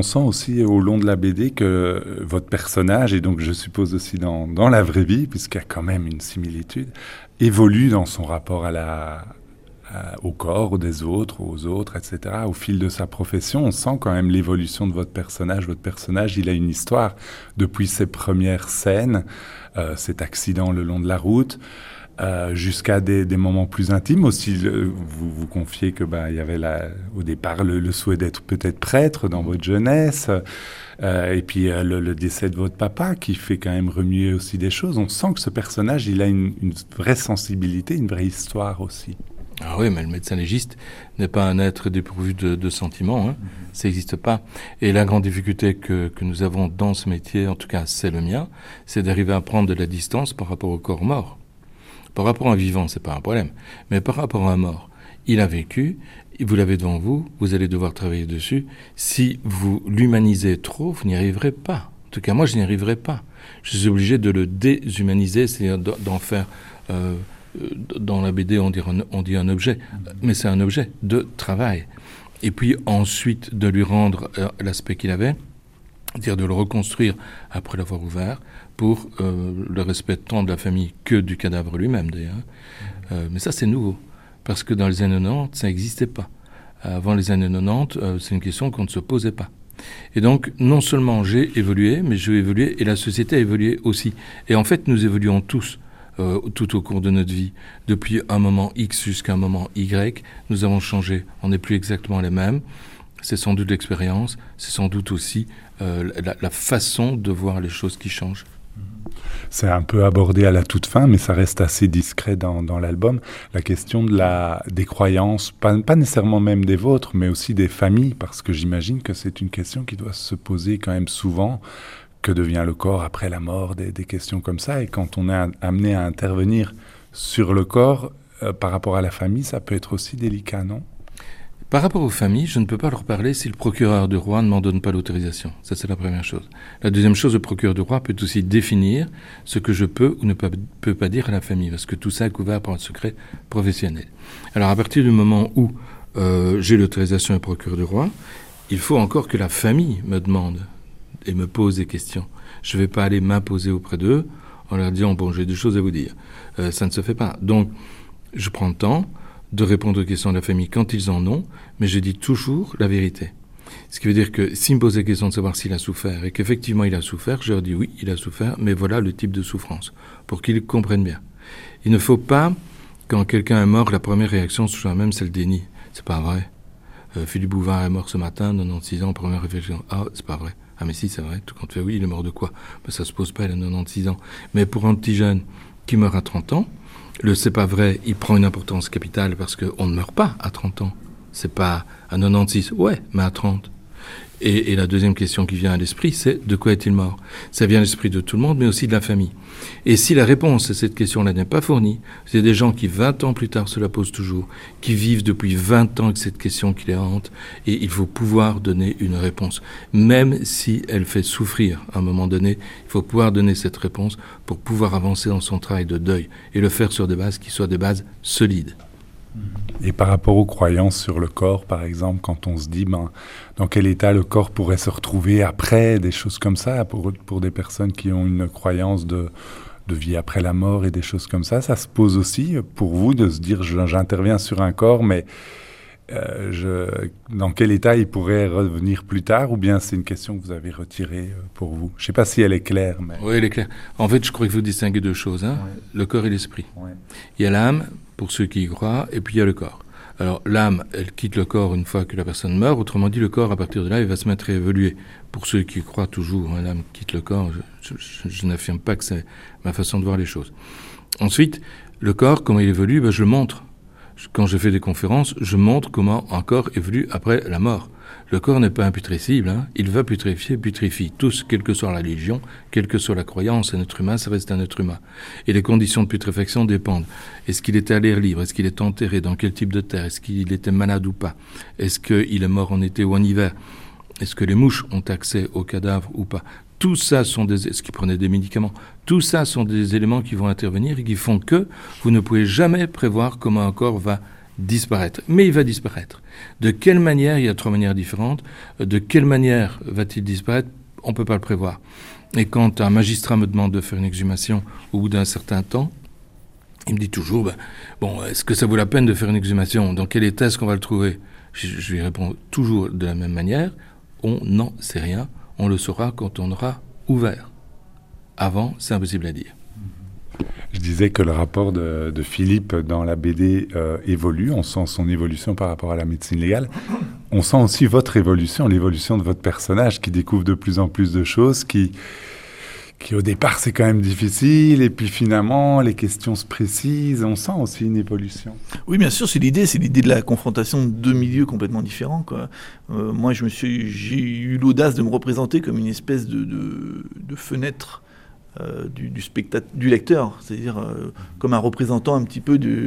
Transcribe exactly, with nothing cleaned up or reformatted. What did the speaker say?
on sent aussi au long de la B D que votre personnage, et donc je suppose aussi dans, dans la vraie vie, puisqu'il y a quand même une similitude, évolue dans son rapport à la, à, au corps des autres, aux autres, et cetera. Au fil de sa profession, on sent quand même l'évolution de votre personnage. Votre personnage, il a une histoire depuis ses premières scènes, euh, cet accident le long de la route, Euh, jusqu'à des, des moments plus intimes aussi. Le, vous vous confiez que bah, il y avait la, au départ le, le souhait d'être peut-être prêtre dans votre jeunesse, euh, et puis euh, le, le décès de votre papa qui fait quand même remuer aussi des choses. On sent que ce personnage, il a une, une vraie sensibilité, une vraie histoire aussi. Ah oui, mais le médecin légiste n'est pas un être dépourvu de, de sentiments, hein. Mmh. Ça n'existe pas. Et la grande difficulté que, que nous avons dans ce métier, en tout cas c'est le mien, c'est d'arriver à prendre de la distance par rapport au corps mort. Par rapport à un vivant, c'est pas un problème. Mais par rapport à un mort, il a vécu, vous l'avez devant vous, vous allez devoir travailler dessus. Si vous l'humanisez trop, vous n'y arriverez pas. En tout cas, moi, je n'y arriverai pas. Je suis obligé de le déshumaniser, c'est-à-dire d'en faire... Euh, dans la B D, on dit, un, on dit un objet, mais c'est un objet de travail. Et puis ensuite, de lui rendre euh, l'aspect qu'il avait, c'est-à-dire de le reconstruire après l'avoir ouvert, pour euh, le respect tant de la famille que du cadavre lui-même d'ailleurs. Euh, mais ça c'est nouveau, parce que dans les années quatre-vingt-dix, ça n'existait pas. Avant les années quatre-vingt-dix, euh, c'est une question qu'on ne se posait pas. Et donc non seulement j'ai évolué, mais j'ai évolué et la société a évolué aussi. Et en fait nous évoluons tous euh, tout au cours de notre vie. Depuis un moment X jusqu'à un moment Y, nous avons changé. On n'est plus exactement les mêmes. C'est sans doute l'expérience, c'est sans doute aussi euh, la, la façon de voir les choses qui changent. C'est un peu abordé à la toute fin, mais ça reste assez discret dans, dans l'album. La question de la, des croyances, pas, pas nécessairement même des vôtres, mais aussi des familles, parce que j'imagine que c'est une question qui doit se poser quand même souvent. Que devient le corps après la mort, des, des questions comme ça. Et quand on est amené à intervenir sur le corps, euh, par rapport à la famille, ça peut être aussi délicat, non ? Par rapport aux familles, je ne peux pas leur parler si le procureur du roi ne m'en donne pas l'autorisation. Ça, c'est la première chose. La deuxième chose, le procureur du roi peut aussi définir ce que je peux ou ne peux, peux pas dire à la famille, parce que tout ça est couvert par un secret professionnel. Alors, à partir du moment où euh, j'ai l'autorisation du procureur du roi, il faut encore que la famille me demande et me pose des questions. Je ne vais pas aller m'imposer auprès d'eux en leur disant « bon, j'ai des choses à vous dire euh, ». Ça ne se fait pas. Donc, je prends le temps de répondre aux questions de la famille quand ils en ont, mais je dis toujours la vérité. Ce qui veut dire que s'ils me posent la question de savoir s'il a souffert, et qu'effectivement il a souffert, je leur dis oui, il a souffert, mais voilà le type de souffrance, pour qu'ils comprennent bien. Il ne faut pas, quand quelqu'un est mort, la première réaction soit même c'est le déni. C'est pas vrai. Euh, Philippe Bouvard est mort ce matin, quatre-vingt-seize ans, première réflexion. Ah, c'est pas vrai. Ah mais si, c'est vrai. Tout compte fait, oui, il est mort de quoi? Ben, ça se pose pas, il a quatre-vingt-seize ans. Mais pour un petit jeune qui meurt à trente ans, le c'est pas vrai, il prend une importance capitale parce qu'on ne meurt pas à trente ans. C'est pas à quatre-vingt-seize, ouais, mais à trente. Et, et la deuxième question qui vient à l'esprit, c'est de quoi est-il mort? Ça vient à l'esprit de tout le monde, mais aussi de la famille. Et si la réponse à cette question-là n'est pas fournie, c'est des gens qui, vingt ans plus tard, se la posent toujours, qui vivent depuis vingt ans avec cette question qui les hante, et il faut pouvoir donner une réponse. Même si elle fait souffrir à un moment donné, il faut pouvoir donner cette réponse pour pouvoir avancer dans son travail de deuil, et le faire sur des bases qui soient des bases solides. Et par rapport aux croyances sur le corps, par exemple, quand on se dit ben, dans quel état le corps pourrait se retrouver après, des choses comme ça, pour, pour des personnes qui ont une croyance de, de vie après la mort et des choses comme ça, ça se pose aussi pour vous de se dire j'interviens sur un corps, mais euh, je, dans quel état il pourrait revenir plus tard, ou bien c'est une question que vous avez retirée pour vous? Je ne sais pas si elle est claire. Mais... Oui, elle est claire. En fait, je crois qu'il faut distinguer deux choses, hein, ouais. Le corps et l'esprit. Ouais. Il y a l'âme, pour ceux qui y croient, et puis il y a le corps. Alors l'âme, elle quitte le corps une fois que la personne meurt, autrement dit le corps, à partir de là, il va se mettre à évoluer. Pour ceux qui y croient toujours, hein, l'âme quitte le corps, je, je, je n'affirme pas que c'est ma façon de voir les choses. Ensuite, le corps, comment il évolue, ben, je le montre. Quand je fais des conférences, je montre comment un corps évolue après la mort. Le corps n'est pas imputrescible, hein. Il va putréfier, putrifie. Tous, quelle que soit la religion, quelle que soit la croyance, un être humain, ça reste un être humain. Et les conditions de putréfaction dépendent. Est-ce qu'il était à l'air libre? Est-ce qu'il est enterré? Dans quel type de terre? Est-ce qu'il était malade ou pas? Est-ce qu'il est mort en été ou en hiver? Est-ce que les mouches ont accès au cadavre ou pas? Tout ça sont des... Est-ce qu'ils prenaient des médicaments? Tout ça sont des éléments qui vont intervenir et qui font que vous ne pouvez jamais prévoir comment un corps va disparaître. Mais il va disparaître. De quelle manière? Il y a trois manières différentes. De quelle manière va-t-il disparaître? On ne peut pas le prévoir. Et quand un magistrat me demande de faire une exhumation au bout d'un certain temps, il me dit toujours, ben, bon, est-ce que ça vaut la peine de faire une exhumation? Dans quel état est-ce qu'on va le trouver? je, je lui réponds toujours de la même manière, on n'en sait rien, on le saura quand on aura ouvert. Avant, c'est impossible à dire. Je disais que le rapport de, de Philippe dans la B D euh, évolue, on sent son évolution par rapport à la médecine légale. On sent aussi votre évolution, l'évolution de votre personnage qui découvre de plus en plus de choses, qui, qui au départ c'est quand même difficile, et puis finalement les questions se précisent, on sent aussi une évolution. Oui, bien sûr, c'est l'idée, c'est l'idée de la confrontation de deux milieux complètement différents, quoi. Euh, moi, je me suis, j'ai eu l'audace de me représenter comme une espèce de, de, de fenêtre Euh, du, du, spectateur, du lecteur, c'est-à-dire euh, comme un représentant un petit peu du,